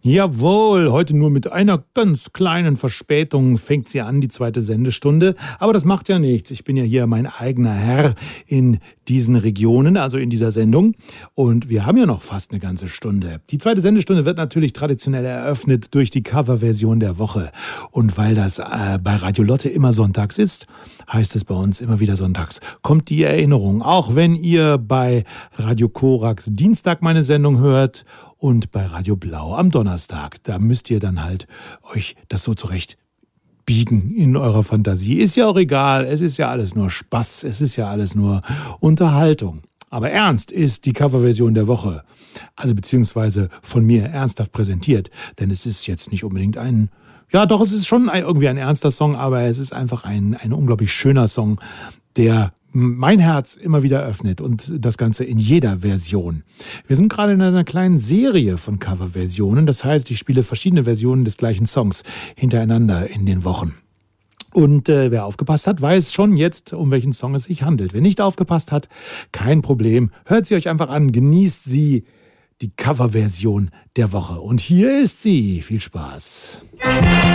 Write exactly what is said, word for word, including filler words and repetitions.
Jawohl, heute nur mit einer ganz kleinen Verspätung fängt sie an, die zweite Sendestunde. Aber das macht ja nichts. Ich bin ja hier mein eigener Herr in diesen Regionen, also in dieser Sendung. Und wir haben ja noch fast eine ganze Stunde. Die zweite Sendestunde wird natürlich traditionell eröffnet durch die Coverversion der Woche. Und weil das äh, bei Radio Lotte immer sonntags ist, heißt es bei uns immer wieder sonntags, kommt die Erinnerung. Auch wenn ihr bei Radio Korax Dienstag meine Sendung hört und bei Radio Blau am Donnerstag. Da müsst ihr dann halt euch das so zurecht biegen in eurer Fantasie. Ist ja auch egal, es ist ja alles nur Spaß, es ist ja alles nur Unterhaltung. Aber ernst ist die Coverversion der Woche, also beziehungsweise von mir ernsthaft präsentiert, denn es ist jetzt nicht unbedingt ein, ja doch, es ist schon ein, irgendwie ein ernster Song, aber es ist einfach ein, ein unglaublich schöner Song, der mein Herz immer wieder öffnet und das Ganze in jeder Version. Wir sind gerade in einer kleinen Serie von Coverversionen, das heißt, ich spiele verschiedene Versionen des gleichen Songs hintereinander in den Wochen. Und äh, wer aufgepasst hat, weiß schon jetzt, um welchen Song es sich handelt. Wer nicht aufgepasst hat, kein Problem. Hört sie euch einfach an, genießt sie, die Coverversion der Woche. Und hier ist sie. Viel Spaß.